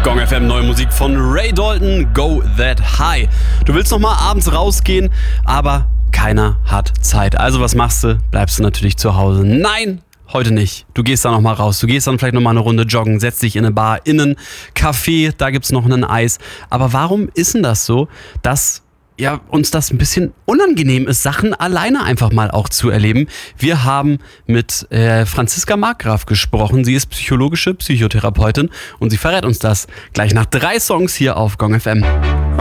Gong FM, neue Musik von Ray Dalton, Go That High. Du willst noch mal abends rausgehen, aber keiner hat Zeit. Also was machst du? Bleibst du natürlich zu Hause. Nein, heute nicht. Du gehst da noch mal raus. Du gehst dann vielleicht noch mal eine Runde joggen, setzt dich in eine Bar, in einen Café, da gibt's noch ein Eis. Aber warum ist denn das so, dass uns das ein bisschen unangenehm ist, Sachen alleine einfach mal auch zu erleben? Wir haben mit Franziska Markgraf gesprochen. Sie ist psychologische Psychotherapeutin und sie verrät uns das gleich nach 3 Songs hier auf Gong FM.